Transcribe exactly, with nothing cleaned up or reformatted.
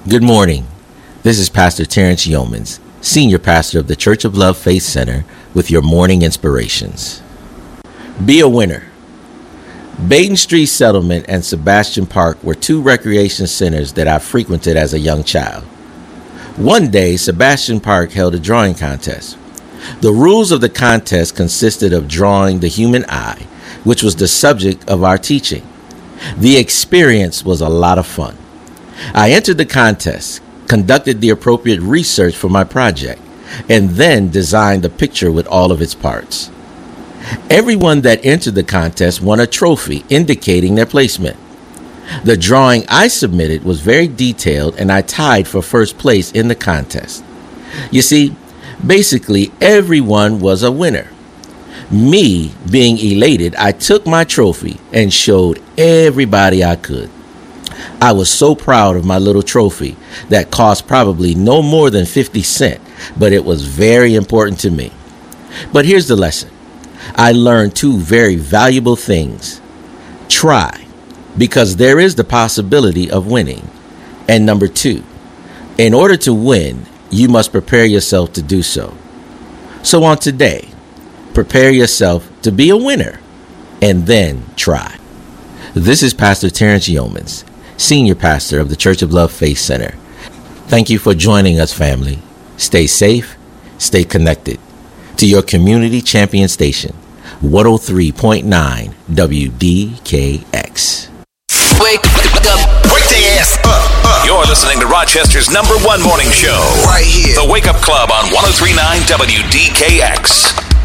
Good morning. This is Pastor Terrence Yeomans, Senior Pastor of the Church of Love Faith Center, with your morning inspirations. Be a winner. Baden Street Settlement and Sebastian Park were two recreation centers that I frequented as a young child. One day, Sebastian Park held a drawing contest. The rules of the contest consisted of drawing the human eye, which was the subject of our teaching. The experience was a lot of fun. I entered the contest, conducted the appropriate research for my project, and then designed a picture with all of its parts. Everyone that entered the contest won a trophy indicating their placement. The drawing I submitted was very detailed, and I tied for first place in the contest. You see, basically everyone was a winner. Me, being elated, I took my trophy and showed everybody I could. I was so proud of my little trophy that cost probably no more than fifty cents, but it was very important to me. But here's the lesson. I learned two very valuable things. Try, because there is the possibility of winning. And number two, in order to win, you must prepare yourself to do so. So on today, prepare yourself to be a winner and then try. This is Pastor Terrence Yeomans, Senior Pastor of the Church of Love Faith Center. Thank you for joining us, family. Stay safe, stay connected to your community champion station, one oh three point nine W D K X. Wake up. Wake their ass up, up. You're listening to Rochester's number one morning show. Right here. The Wake Up Club on one oh three point nine W D K X.